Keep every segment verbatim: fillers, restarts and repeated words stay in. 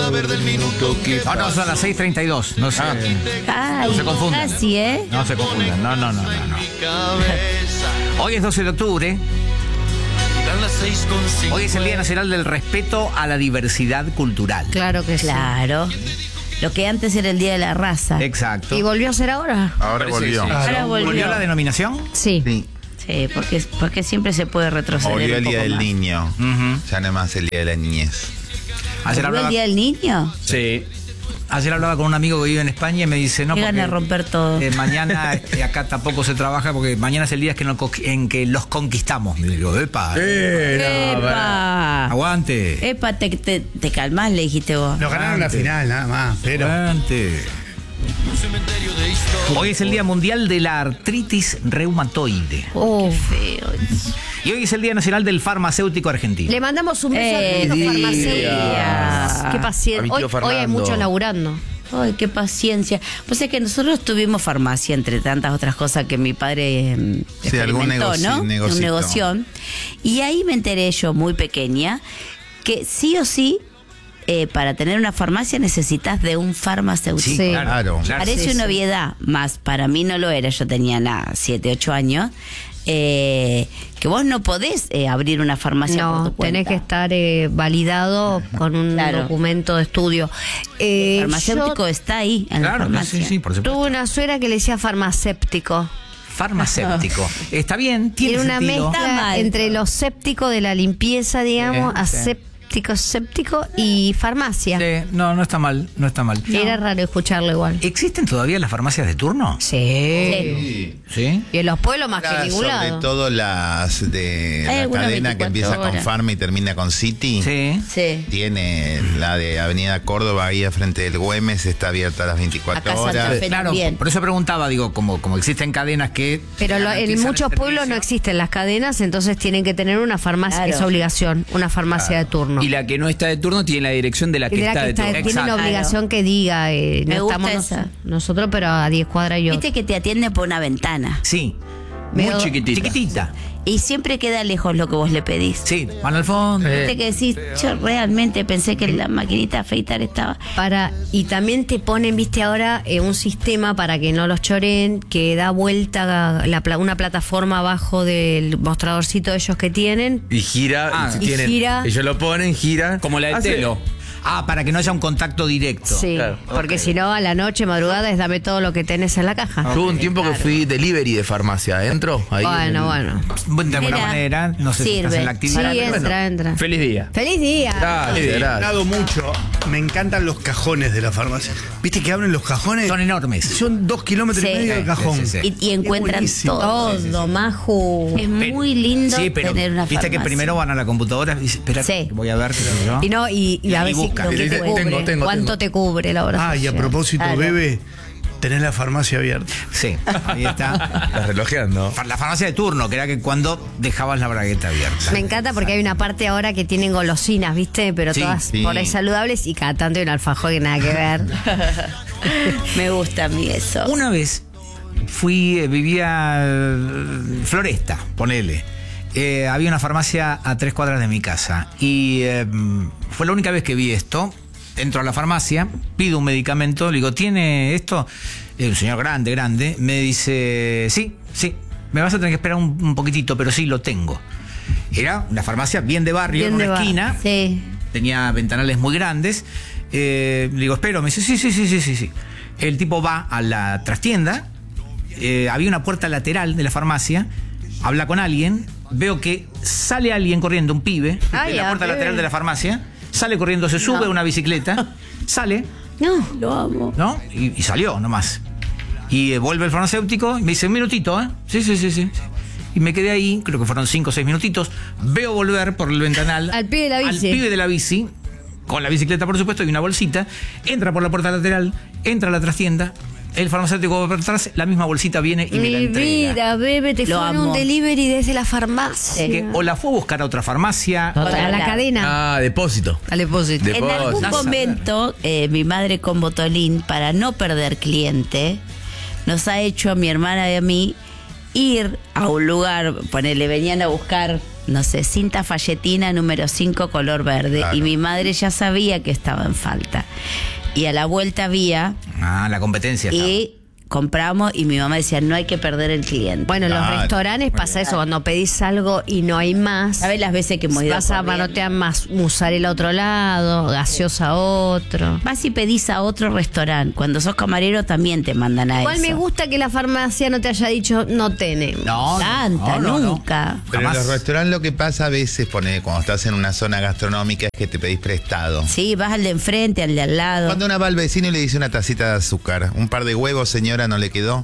saber del minuto que No, no, son las seis treinta y dos. No se, Ay, no se confundan. casi, ¿eh? No se confundan. No, no, no, no, no. Hoy es doce de octubre. Hoy es el Día Nacional del Respeto a la Diversidad Cultural. Claro que sí. Claro. Lo que antes era el Día de la Raza. Exacto. ¿Y volvió a ser ahora? Ahora volvió. Sí. Ahora volvió. ¿Volvió la denominación? Sí. Sí. Sí, porque, porque siempre se puede retroceder. Volvió un el Día poco del más. Niño. Ujú. Ya no es más el Día de la Niñez. Ayer ¿Volvió hablaba, el Día del Niño? sí. Ayer hablaba con un amigo que vive en España y me dice, no, Qué porque gana de romper todo. eh, mañana este, acá tampoco se trabaja porque mañana es el día que no co- en que los conquistamos. Y digo, epa, ¡Epa! aguante. Epa, te, te, te calmás, le dijiste vos. Nos ganaron la final, nada más, pero... Aguante. Hoy es el Día Mundial de la Artritis Reumatoide. Oh, qué feo. Y hoy es el Día Nacional del Farmacéutico Argentino. Le mandamos un beso Eh, a todos los sí. farmacéuticos. Qué A paciencia. mi Hoy, tío hoy Fernando. hay muchos laburando. Ay, qué paciencia. Pues es que nosotros tuvimos farmacia, entre tantas otras cosas que mi padre eh, Sí, algún experimentó, negocio- ¿no? negocito. Un negocio. Y ahí me enteré yo, muy pequeña, que sí o sí, eh, para tener una farmacia necesitas de un farmacéutico. Sí. Claro. claro. Parece Sí, una sí. obviedad, más para mí no lo era. Yo tenía nada, siete, ocho años. Eh, que vos no podés eh, abrir una farmacia por No, tu cuenta. tenés que estar eh, validado con un Claro. documento de estudio. Eh, El farmacéutico yo está ahí en la Claro, farmacia. sí, sí, por supuesto. tuve una suegra que le decía farmacéptico. Farmacéutico. Está bien, tiene Tiene una sentido. Está mezcla mal. entre lo séptico de la limpieza, digamos, Sí, sí. aséptico, séptico y farmacia. Sí, no, no está mal, no está mal. Era raro escucharlo igual. ¿Existen todavía las farmacias de turno? Sí. Sí. Y en los pueblos más que en Ahora, ningún sobre lado. todo las de Hay la algunas cadena que veinticuatro empieza con horas. Pharma y termina con City. Sí. Sí. Tiene la de Avenida Córdoba ahí al frente del Güemes, está abierta a las veinticuatro Acá Santa horas. Fe. Claro, Bien. por eso preguntaba, digo, como, como existen cadenas que... Pero lo- en garantizan muchos el pueblos no servicio. existen las cadenas, entonces tienen que tener una farmacia, Claro. es obligación, una farmacia de turno. Y la que no está de turno tiene la dirección de la Y que de la está que de está- turno. tienen Exacto. obligación que diga, eh, no Me gusta estamos nos- esa. nosotros, pero a diez cuadras yo. Viste que te atiende por una ventana. Sí. Muy Veo- chiquitita. Chiquitita. Y siempre queda lejos lo que vos le pedís. Sí, van al fondo. Viste que decís, yo realmente pensé que la maquinita de afeitar estaba. Para, y también te ponen, viste ahora, eh, un sistema para que no los choren, que da vuelta la pla- una plataforma abajo del mostradorcito ellos que tienen. Y gira, Ah, y y tienen- gira. ellos lo ponen, gira. Como la de Hace- Telo. Ah, para que no haya un contacto directo. Sí, Claro, porque si no, a la noche, madrugada, es dame todo lo que tenés en la caja. Tuve un tiempo que fui delivery de farmacia adentro. Ahí en Bueno, el- bueno. Bueno, de alguna Mira, manera, no sé si estás sirve. en la Sí, actividad. entra, entra. Feliz día. ¡Feliz día! Gracias, Sí, gracias. nada. Dado mucho, me encantan los cajones de la farmacia. ¿Viste que abren los cajones? Son enormes. Son dos kilómetros Sí. y medio de Sí, cajón. sí, sí, Y, y encuentran buenísimo. todo. Todo, Maju. Es muy lindo Sí, pero tener una viste farmacia. que primero van a la computadora y dicen, espera, Sí. voy a ver qué sé yo. Y no, y, y a Y ver si buscan. lo Y que dice, te cubre. tengo, tengo, ¿Cuánto tengo. te cubre la obra Ah, y a social? propósito, Claro. bebé, tenés la farmacia abierta. Sí, ahí está. Estás relojeando. La farmacia de turno, que era que cuando dejabas la bragueta abierta. Me encanta porque hay una parte ahora que tienen golosinas, ¿viste? Pero Sí, todas sí. por ahí saludables y cada tanto hay un alfajor que nada que ver. Me gusta a mí eso. Una vez fui, eh, vivía eh, Floresta, ponele. Eh, había una farmacia a tres cuadras de mi casa y eh, fue la única vez que vi esto. Entro a la farmacia, pido un medicamento, le digo, ¿tiene esto? Eh, un señor grande, grande, me dice, sí, sí, me vas a tener que esperar un, un poquitito, pero sí, lo tengo. Era una farmacia bien de barrio, Bien en de una bar- esquina, Sí. tenía ventanales muy grandes. Eh, le digo, espero, me dice, sí, sí, sí, sí, sí, sí. El tipo va a la trastienda, eh, había una puerta lateral de la farmacia, habla con alguien, veo que sale alguien corriendo, un pibe, Ay, de la a puerta ver. lateral de la farmacia, sale corriendo, se sube a una bicicleta, sale, No, lo amo. ¿no? Y, y salió nomás. Y eh, vuelve el farmacéutico y me dice, un minutito, ¿eh? Sí, sí, sí, sí. Y me quedé ahí, creo que fueron cinco o seis minutitos, veo volver por el ventanal Al pibe de la bici. al pibe de la bici, con la bicicleta por supuesto y una bolsita, entra por la puerta lateral, entra a la trastienda, el farmacéutico va por atrás, la misma bolsita viene y me la Mi entrega. vida, bebé, te Lo fue en amo. un delivery desde la farmacia. Que o la fue a buscar a otra farmacia, A la Otra. cadena. Ah, depósito. Al depósito. De- En algún Depósito. momento, eh, mi madre con Botolín, para no perder cliente, nos ha hecho a mi hermana y a mí ir a un lugar, ponele, venían a buscar no sé, cinta falletina número cinco color verde. Claro. Y mi madre ya sabía que estaba en falta. Y a la vuelta había Ah, la competencia. y compramos y mi mamá decía, no hay que perder el cliente. Bueno, en los Claro, restaurantes muy pasa eso, cuando pedís algo y no hay más. ¿Sabes las veces que hemos ido Vas a corriendo? manotear más mozzarella a otro lado, gaseosa a otro. Vas y pedís a otro restaurante. Cuando sos camarero también te mandan a Igual eso. me gusta que la farmacia no te haya dicho no tenemos. No, Tanta, no, no, no. nunca. Pero en Jamás. los restaurantes lo que pasa a veces, pone, cuando estás en una zona gastronómica, es que te pedís prestado. Sí, vas al de enfrente, al de al lado. Cuando una va al vecino y le dice una tacita de azúcar, un par de huevos, señora, ¿no le quedó?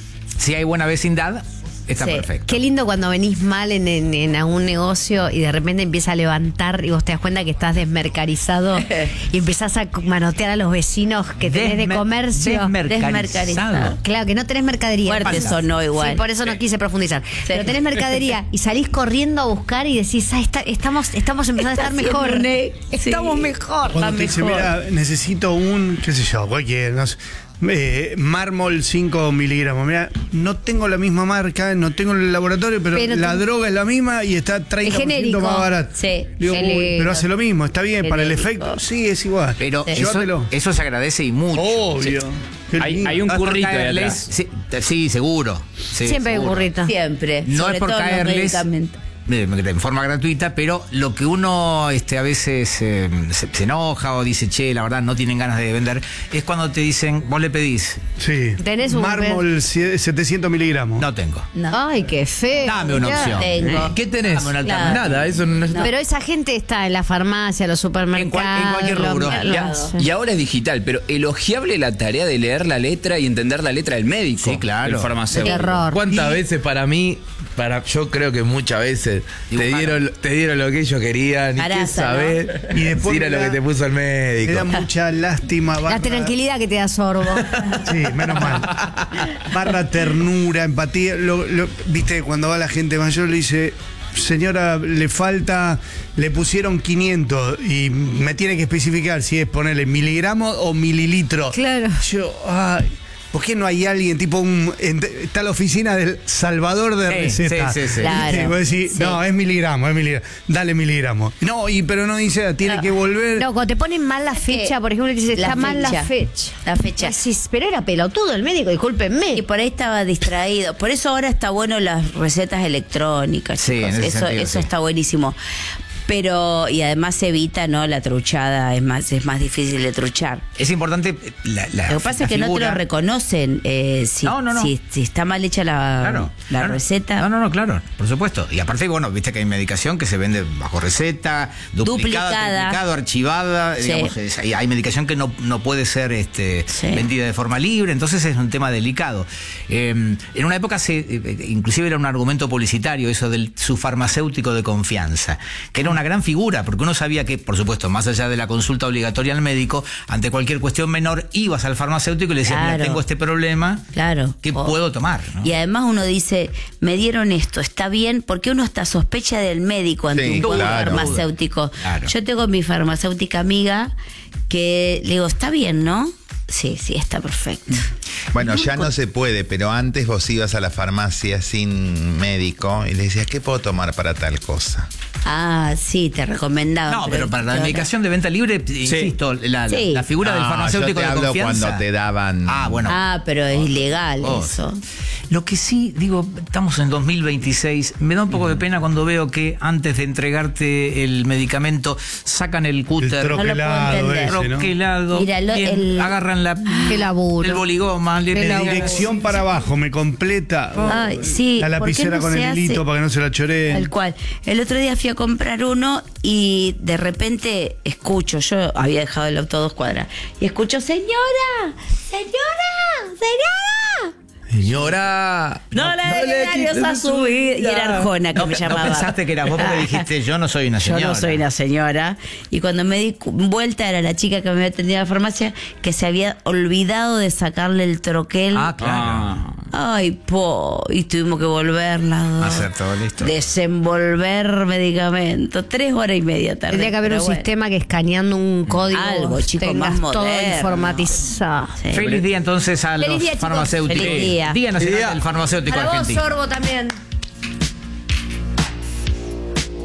Si hay buena vecindad, está Sí. perfecto. Qué lindo cuando venís mal en, en, en algún negocio y de repente empieza a levantar y vos te das cuenta que estás desmercarizado y empezás a manotear a los vecinos que tenés de Desmer- comercio. desmercarizado. Claro, que no tenés mercadería. Fuerte Pasa. sonó igual. Sí, por eso no quise profundizar. Pero tenés mercadería y salís corriendo a buscar y decís, ah, está- estamos, estamos empezando a estar Está mejor. haciendo un e- Estamos sí. mejor. Cuando va te dice, mejor. mira, necesito un, qué sé yo, cualquier, no sé, eh, mármol cinco miligramos. Mira, no tengo la misma marca, no tengo el laboratorio, pero, Pero la te- droga es la misma y está treinta por ciento genérico. más barato. Sí, Digo, genérico. uy, pero hace lo mismo, está bien, para el Genérico. efecto, sí, es igual. Pero eso, Llévatelo. eso se agradece y mucho. Obvio. Qué Hay, lindo. hay un No es por currito de caerles- atrás. Sí, te- sí, seguro. Sí, Siempre hay un seguro. burrito. Siempre. No sobre es por todo en los caerles medicamentos. eh, en forma gratuita, pero lo que uno este, a veces eh, se, se enoja o dice, che, la verdad no tienen ganas de vender, es cuando te dicen, vos le pedís, Sí. ¿Tenés un mármol sie- setecientos miligramos. no tengo. No. Ay, qué feo. Dame una Mirá. opción. Tengo. ¿Qué tenés? Dame una Claro. alternativa. Nada, eso no está. Pero esa gente está en la farmacia, los supermercados. En cual- en cualquier los- rubro. los- Y, a- y ahora es digital, pero elogiable la tarea de leer la letra y entender la letra del médico. Sí, claro. El farmacéutico. Terror. ¿Cuántas veces para mí, para yo creo que muchas veces te Dibujaron. dieron, te dieron lo que ellos querían y qué Arasa, saber ¿no? Y después si era me lo da- que te puso el Me médico. da mucha lástima. La barra- tranquilidad que te da sorbo. Sí, menos mal. Barra ternura, empatía. Lo, lo- Viste, cuando va la gente mayor le dice, señora, le falta, le pusieron quinientos y me tiene que especificar si es ponerle miligramos o mililitros. Claro. Yo, ay, ¿por qué no hay alguien tipo un... en- está la oficina del salvador de Sí, recetas? sí, sí, sí. Claro. Y vos decís, Sí. no, es miligramo, es miligramo. Dale miligramo. No, y pero no dice, tiene que volver... No, cuando te ponen mal la fecha, por ejemplo, te dice, La está mal la fecha. fecha. La fecha. Decís, pero era pelotudo el médico, discúlpenme. Y por ahí estaba distraído. Por eso ahora está bueno las recetas electrónicas. Sí, chicos. en ese eso sentido, eso sí. está buenísimo. Pero, y además se evita, ¿no? La truchada, es más, es más difícil de truchar. Es importante la, la- Lo que pasa la es que no te figura. lo reconocen eh, si, No, no, no. Si, si está mal hecha la, Claro, la claro. receta. No, no, no, claro, por supuesto. Y aparte, bueno, viste que hay medicación que se vende bajo receta, duplicada, Duplicada. triplicada, archivada. Sí. Digamos, es- hay, hay medicación que no, no puede ser este, Sí. vendida de forma libre, entonces es un tema delicado. Eh, en una época, se, eh, inclusive era un argumento publicitario, eso del su farmacéutico de confianza, que era una gran figura, porque uno sabía que, por supuesto, más allá de la consulta obligatoria al médico, ante cualquier cuestión menor, ibas al farmacéutico y le decías, Claro. mira, tengo este problema, Claro. ¿qué O- puedo tomar? ¿no? Y además uno dice, me dieron esto, está bien, porque uno está sospecha del médico ante Sí, un buen claro. farmacéutico. Claro. Yo tengo mi farmacéutica amiga que le digo, está bien, ¿no? Sí, sí, está perfecto. Bueno, ya no se puede, pero antes vos ibas a la farmacia sin médico y le decías, ¿qué puedo tomar para tal cosa? Ah, sí, te recomendaba. No, pero para la medicación de venta libre, insisto, la, la- Sí. la figura del No, farmacéutico yo te de hablo confianza. cuando te daban... Ah, bueno. Ah, pero es ilegal Oh. eso. Lo que sí, digo, estamos en dos mil veintiséis, me da un poco de pena cuando veo que antes de entregarte el medicamento sacan el cúter, El No lo puedo troquelado entender. ese, ¿no? troquelado, Mira, lo- bien, el- agarran la, Qué laburo. el boligoma, le Qué le laburo. digan- Dirección para abajo, me completa. Ay, sí. La ¿por qué lapicera no con se el hilito hace? para que no se la choreen. Tal cual. El otro día fui a comprar uno y de repente escucho, yo había dejado el auto a dos cuadras, y escucho, señora, señora, señora. Señora. No, le dé nervios a subir. Y era Arjona que No, me no llamaba. pensaste que eras vos porque dijiste, yo no soy una Yo señora. no soy una señora. Y cuando me di cu- vuelta era la chica que me había atendido a la farmacia que se había olvidado de sacarle el troquel. Ah, claro. Ah. Ay, po. Y tuvimos que volverla. Hacer todo listo. Desenvolver medicamentos. Tres horas y media tarde. Tendría que haber un pero bueno. sistema que escaneando un código Algo, chico, tengas más todo moderno. informatizado. Sí. Feliz día entonces a Feliz los día, chicos. farmacéuticos. Feliz día. Día Nacional Día. del Farmacéutico Para vos, Argentino. Sorbo, también.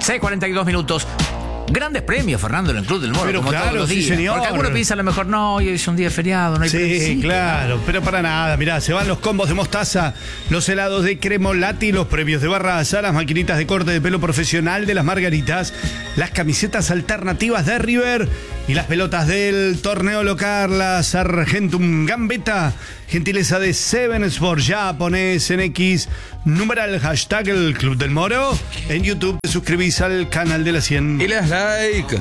seis cuarenta y dos minutos. Grandes premios, Fernando, en el Club del Moro, Pero como claro, todos los sí, días. señor. Porque alguno piensa a lo mejor, no, hoy es un día feriado, no hay premios. Sí, claro, pero para nada. Mirá, se van los combos de mostaza, los helados de Cremolati, los premios de Barra Azar, las maquinitas de corte de pelo profesional de las Margaritas, las camisetas alternativas de River y las pelotas del torneo local, la Sargentum Gambetta, gentileza de Seven Sports. Ya ponés en X, numeral hashtag el Club del Moro. En YouTube te suscribís al canal de la cien. Y le das like.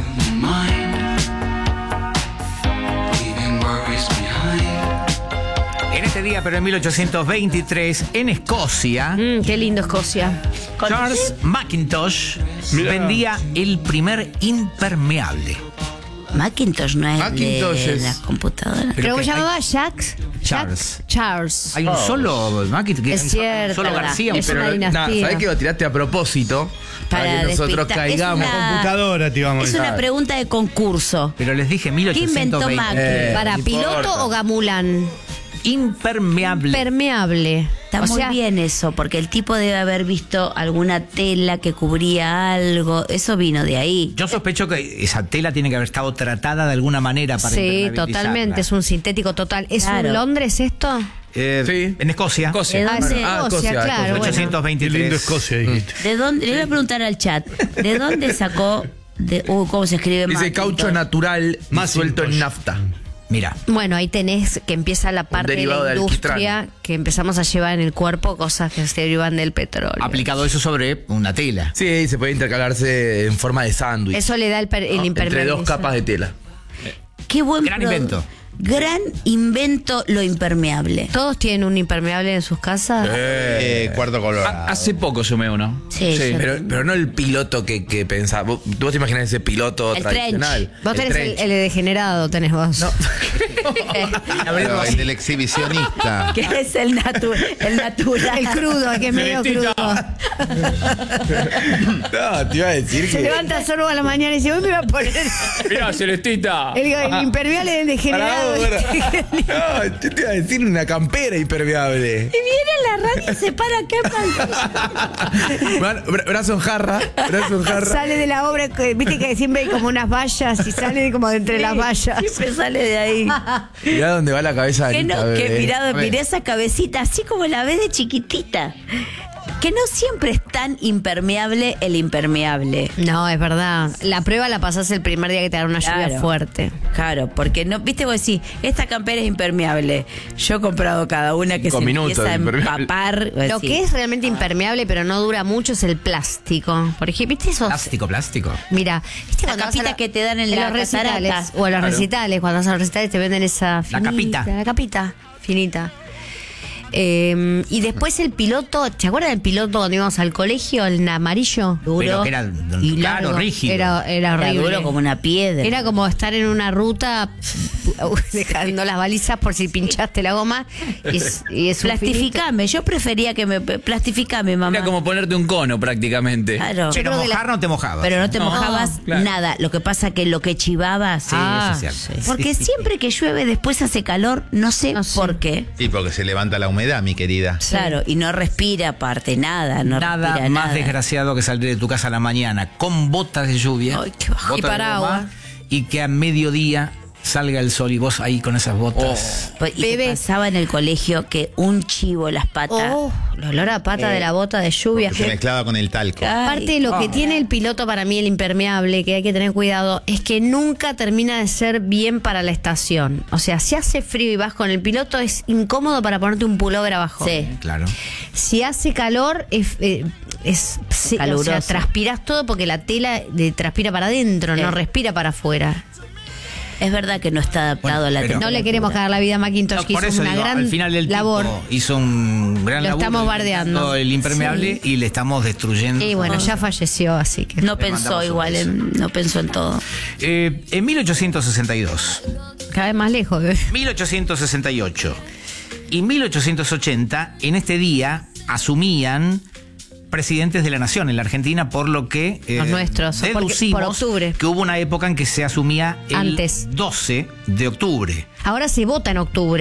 En este día, pero en mil ochocientos veintitrés, en Escocia, Mm, qué lindo Escocia. Charles Mackintosh Mirá. vendía el primer impermeable. Macintosh no es Macintosh de es- las computadoras. Pero Creo que que se hay- llamaba Jacques. Charles. Jack- Charles. Hay un solo Mackintosh, que Es hay cierto, solo ¿verdad? García, Es pero una no- dinastía. Nada, ¿sabés que lo tiraste a propósito? Para, Para que nosotros despistar. Es caigamos. una- Computadora, te íbamos a Es decir. una pregunta de concurso. pero les dije mil ¿Qué inventó ochocientos veinte. Mac? Eh, ¿Para no piloto importa. o gamulán? Impermeable. Permeable. Está O muy sea, bien eso, porque el tipo debe haber visto alguna tela que cubría algo. Eso vino de ahí. Yo sospecho que esa tela tiene que haber estado tratada de alguna manera para Sí, impermeabilizarla. totalmente. Es un sintético total. ¿Es Claro. un Londres esto? Eh, Sí. En Escocia. Escocia. ¿De Ah, dónde, sí, Ah, Escocia, Escocia, claro. Escocia. bueno. ochocientos Qué veintitrés. lindo Escocia, dijiste. ¿De dónde? Le voy a preguntar al chat. ¿De dónde sacó? De, uh, ¿Cómo se escribe? Dice Macintosh? caucho natural Macintosh. suelto en nafta. Mira, Bueno, ahí tenés que empieza la parte de derivado la de industria alquitrán. que empezamos a llevar en el cuerpo cosas que se derivan del petróleo. aplicado eso sobre una tela. Sí, se puede intercalarse en forma de sándwich. Eso le da el, per- el ¿no? Entre impermeable. dos capas de tela. Qué buen Gran produ- invento. Gran invento lo impermeable. ¿Todos tienen un impermeable en sus casas? Eh, cuarto color. Ha- Hace poco sumé uno. Sí, yo- Pero, pero no el piloto que, que pensás. Vos, vos te imaginás ese piloto El tradicional. Vos tenés el, trench. el de degenerado, tenés vos. Pero el del exhibicionista. Que es el, natu el natural. El crudo, el que es medio crudo. No, te iba a decir Se que. levanta solo a la mañana y dice, hoy me voy a poner Mirá, Celestita. el, el impermeable del degenerado. Pará, pará. No, yo te iba a decir una campera impermeable. Y viene la radio y se para acá. Bra- bra- brazo en jarra. Brazo en jarra. Sale de la obra, que- viste que siempre hay como unas vallas y sale como de entre las vallas. Siempre sale de ahí. Mirá dónde va la cabeza de Que Anita, no, que bebé. mirado, A ver. miré esa cabecita así como la ves de chiquitita. Que no siempre es tan impermeable el impermeable. No, es verdad. La prueba la pasás el primer día que te da una lluvia Claro. fuerte. Claro, porque no, viste vos decís, esta campera es impermeable. Yo he comprado cada una que Cinco se minutos empieza a de impermeable. empapar. vos Lo decís, que es realmente impermeable pero no dura mucho es el plástico. Por ejemplo, ¿viste esos? Plástico, plástico. Mira, ¿viste La cuando vas capita a que te dan en la los recitales? catarata. O en los Claro. recitales, cuando vas a los recitales te venden esa La finita, capita. La capita, finita. Eh, y después el piloto, ¿te acuerdas del piloto cuando íbamos al colegio, el amarillo? Duro. Pero que era Y claro, largo. rígido. Era, era Era horrible. duro como una piedra. Era como estar en una ruta dejando las balizas por si pinchaste la goma. Y es, y es un Plastificame, yo prefería que me plastificame, mamá. Era como ponerte un cono prácticamente. Claro. Pero creo que mojar la- no te mojabas. Pero no te No, mojabas claro. nada. Lo que pasa que lo que chivabas. Sí, Ah, eso es cierto. Porque siempre que llueve después hace calor, no sé No sé. por qué. Y porque se levanta la humedad, mi querida. Claro, y no respira aparte nada, no Nada respira más nada. desgraciado que salir de tu casa a la mañana con botas de lluvia. Ay, qué bajón. botas Y de paraguas. goma, y que a mediodía salga el sol y vos ahí con esas botas. Pues, y Bebé. te pasaba en el colegio que un chivo las patas. Oh, el olor a pata Eh, de la bota de lluvia. Que se mezclaba con el talco. Ay, Aparte de lo que tiene el piloto para mí, el impermeable, que hay que tener cuidado, es que nunca termina de ser bien para la estación. O sea, si hace frío y vas con el piloto, es incómodo para ponerte un pullover abajo. Sí. Claro. Si hace calor, es, eh, es sí, o Caluroso. sea, transpiras todo porque la tela de, transpira para adentro, Sí. no respira para afuera. Es verdad que no está adaptado Bueno, a la pero- temperatura. No le queremos cagar la vida a Macintosh, No, que por hizo eso una digo, gran al final del labor. tipo hizo un gran Lo laburo estamos bardeando. inventando el impermeable y le estamos destruyendo. Y bueno, ya falleció, así que. No Le pensó mandamos un igual, beso. en- no pensó en todo. Eh, en mil ochocientos sesenta y dos, Cada vez más lejos, bebé. mil ochocientos sesenta y ocho y mil ochocientos ochenta, en este día asumían presidentes de la nación en la Argentina, por lo que eh, Los nuestros, porque- deducimos por octubre. que hubo una época en que se asumía el Antes. doce de octubre. Ahora se vota en octubre.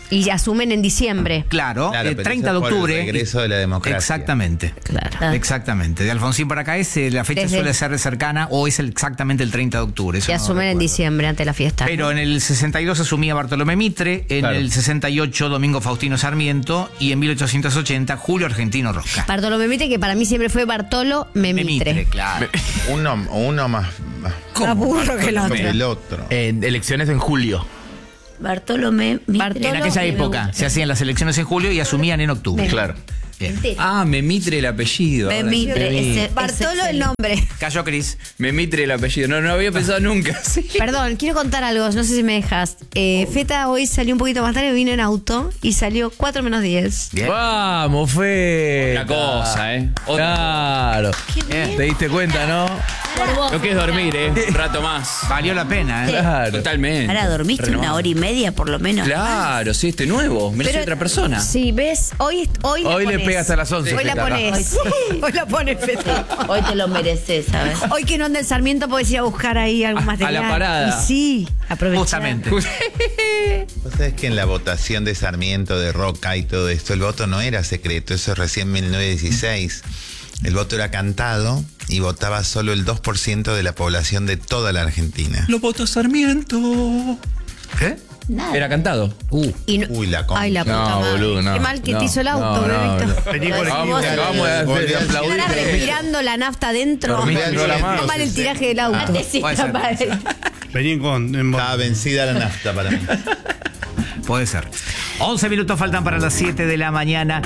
Y asumen en diciembre. Claro, Claro, el pero treinta de eso es por octubre. el regreso de la democracia. Exactamente. Claro. Exactamente. De Alfonsín para acá es, eh, la fecha Desde- suele ser cercana o es el- exactamente el treinta de octubre. eso Y no asumen en recuerdo. diciembre ante la fiesta. Pero en el sesenta y dos asumía Bartolomé Mitre, en Claro. el sesenta y ocho Domingo Faustino Sarmiento y en mil ochocientos ochenta Julio Argentino Roca. Bartolo Mitre, que para mí siempre fue Bartolo Memitre. claro. Uno, uno más, Más burro que el otro. que el otro. En elecciones en julio. Bartolomé. Mitre. Bartolo- En aquella me época se hacían las elecciones en julio y asumían en octubre. Claro. Bien. Ah, Memitre el apellido. ahora sí. Memitre. ese- Bartolo ese- el nombre. Cayó Cris. Memitre el apellido. No, no había pensado nunca. Sí. Perdón, quiero contar algo, no sé si me dejas. Eh, Feta hoy salió un poquito más tarde, vino en auto y salió cuatro menos diez. Bien. Vamos, Fe. Otra cosa, ¿eh? Otra- Claro. bien. ¿Te diste cuenta, no? Lo que es dormir, ¿eh? Un rato más. Valió la pena, ¿eh? Claro. Totalmente. Ahora dormiste Renovado. una hora y media por lo menos. Claro, sí, este nuevo. Me lo hace Pero- otra persona. Sí, ¿ves? Hoy, hoy, la Hoy le pones. pega hasta las once. Hoy la Feta, acá. pones. Hoy la pones, Feta. Hoy te lo mereces, ¿sabes? Hoy que no anda el Sarmiento podés ir a buscar ahí algún A- a material. la parada. Y sí, aprovechar. Justamente. Vos sabés que en la votación de Sarmiento, de Roca y todo esto, el voto no era secreto, eso es recién mil novecientos dieciséis. El voto era cantado y votaba solo el dos por ciento de la población de toda la Argentina. Lo votó Sarmiento. ¿Qué? Nada. Era cantado. Uh. Y no- Uy, la concha. Ay, la puta No, madre. boludo, no. Qué mal que no, te hizo el auto, no, bebé, no, Víctor. no. Vení por Vamos, aquí. acabamos de, Volví de al- aplaudir. Estás Volví al- respirando la nafta adentro. Dormí al Entró la cielo. mano. Está mal el tiraje del auto. Antes Puede ser, puede ser. Vení con. en- Estaba vencida la nafta para mí. Puede ser. once minutos faltan para las siete de la mañana.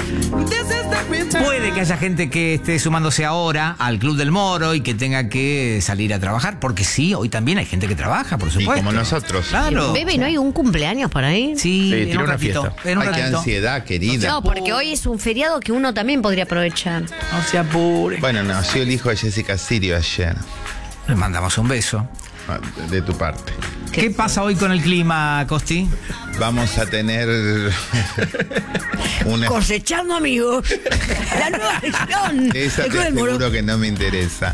Puede que haya gente que esté sumándose ahora al Club del Moro y que tenga que salir a trabajar, porque sí, hoy también hay gente que trabaja, por Y supuesto. como nosotros. Claro. Bebe, ¿no hay un cumpleaños por ahí? Sí, Sí, en tiene un una ratito. fiesta. En un Ay, qué ratito. ansiedad, querida. No, porque hoy es un feriado que uno también podría aprovechar. No se apure. Bueno, nació el hijo de Jessica Sirio ayer, Le mandamos un beso. ah, de tu parte. ¿Qué pasa hoy con el clima, Costi? Vamos a tener una... Cosechando amigos. La nueva región. Esa El te Club del Moro. aseguro que no me interesa.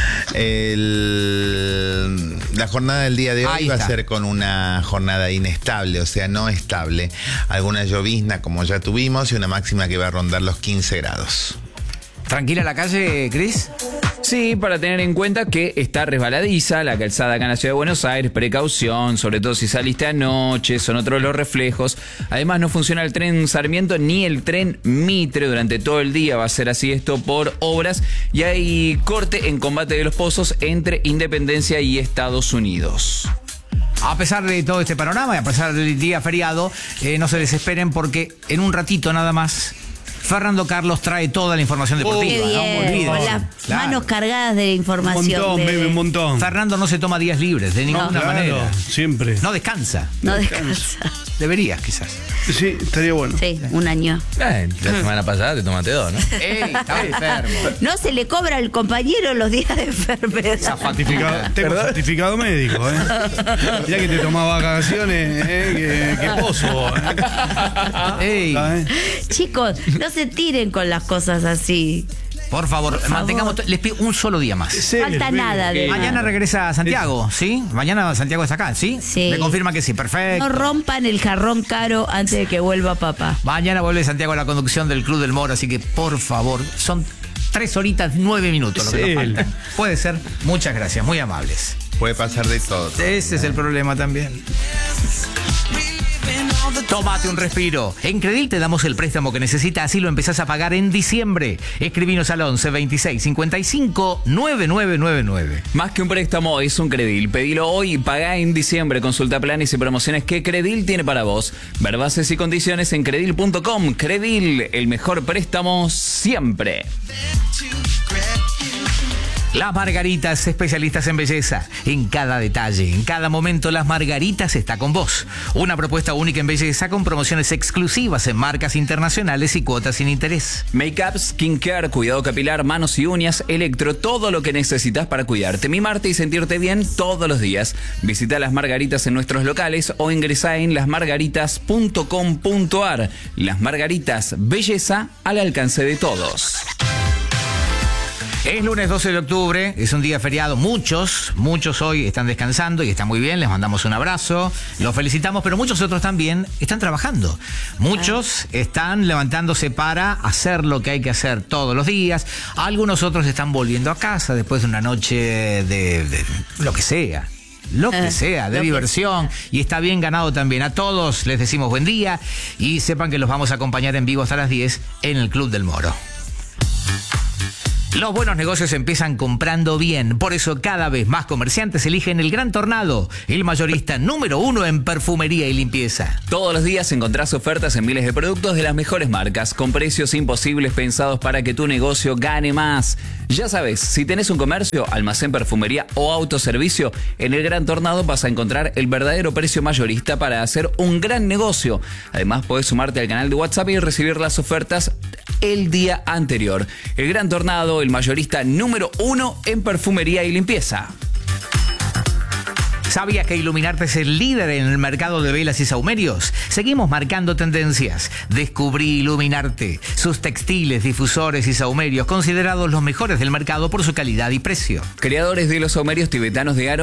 El- la jornada del día de hoy Ahí va está. a ser con una jornada inestable, o sea, no estable. Alguna llovizna como ya tuvimos y una máxima que va a rondar los quince grados. ¿Tranquila la calle, Cris? Sí, para tener en cuenta que está resbaladiza la calzada acá en la ciudad de Buenos Aires, precaución, sobre todo si saliste anoche, son otros los reflejos. Además no funciona el tren Sarmiento ni el tren Mitre durante todo el día, va a ser así esto por obras y hay corte en Combate de los Pozos entre Independencia y Estados Unidos. A pesar de todo este panorama y a pesar del día feriado, eh, no se desesperen porque en un ratito nada más Fernando Carlos trae toda la información deportiva. Qué no bien. olvides. Con las Claro. manos cargadas de Un información. montón, bebé. bebe, un montón. Fernando no se toma días libres de ninguna Claro, manera. siempre. No descansa. No descansa. Deberías, quizás. Sí, estaría bueno. Sí, un año. Eh, la semana pasada te tomaste dos, ¿no? ¡Ey! Estaba enfermo. No se le cobra al compañero los días de enfermedad. Certificado- tengo certificado médico, ¿eh? Mirá que te tomaba vacaciones, ¿eh? Que, que pozo, ¿eh? ¡Ey! ¿Sabes? Chicos, no se tiren con las cosas así. Por favor, mantengamos. Les pido un solo día más. Sí, Falta bebe. nada de Mañana regresa a Santiago, ¿sí? Mañana Santiago está acá, ¿sí? Sí. Me confirma que sí, perfecto. No rompan el jarrón caro antes de que vuelva papá. Mañana vuelve Santiago a la conducción del Club del Moro, así que por favor, son tres horitas, nueve minutos lo que Sí. nos faltan. Puede ser. Muchas gracias, muy amables. Puede pasar de todo. Ese es el problema también. Tómate un respiro. En Credil te damos el préstamo que necesitas, así lo empezás a pagar en diciembre. Escribinos al once veintiséis cincuenta y cinco noventa y nueve noventa y nueve. Más que un préstamo, es un Credil. Pedilo hoy y pagá en diciembre. Consulta planes y promociones que Credil tiene para vos. Ver bases y condiciones en credil punto com. Credil, el mejor préstamo siempre. Las Margaritas, especialistas en belleza. En cada detalle, en cada momento, Las Margaritas está con vos. Una propuesta única en belleza con promociones exclusivas en marcas internacionales y cuotas sin interés. Make-up, skincare, cuidado capilar, manos y uñas, electro, todo lo que necesitas para cuidarte, mimarte y sentirte bien todos los días. Visita Las Margaritas en nuestros locales o ingresá en las margaritas punto com punto ar. Las Margaritas, belleza al alcance de todos. Es lunes doce de octubre, es un día feriado. Muchos, muchos hoy están descansando y está muy bien, les mandamos un abrazo, los felicitamos, pero muchos otros también están trabajando. Muchos están levantándose para hacer lo que hay que hacer todos los días. Algunos otros están volviendo a casa después de una noche de, de lo que sea. Lo que Eh, sea, de lo que diversión, y está bien ganado también. A todos les decimos buen día y sepan que los vamos a acompañar en vivo hasta las diez en el Club del Moro. Los buenos negocios empiezan comprando bien, por eso cada vez más comerciantes eligen el Gran Tornado, el mayorista número uno en perfumería y limpieza. Todos los días encontrás ofertas en miles de productos de las mejores marcas, con precios imposibles pensados para que tu negocio gane más. Ya sabes, si tenés un comercio, almacén, perfumería o autoservicio, en el Gran Tornado vas a encontrar el verdadero precio mayorista para hacer un gran negocio. Además, podés sumarte al canal de WhatsApp y recibir las ofertas el día anterior. El Gran Tornado, el mayorista número uno en perfumería y limpieza. ¿Sabías que Iluminarte es el líder en el mercado de velas y sahumerios? Seguimos marcando tendencias. Descubrí Iluminarte, sus textiles, difusores y sahumerios considerados los mejores del mercado por su calidad y precio. Creadores de los sahumerios tibetanos de Aro